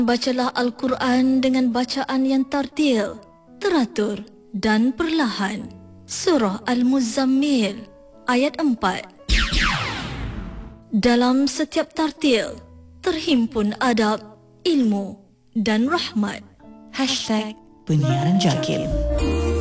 Bacalah Al-Quran dengan bacaan yang tartil, teratur dan perlahan. Surah Al-Muzammil ayat 4. Dalam setiap tartil terhimpun adab, ilmu dan rahmat. #Penyiaran Jakil.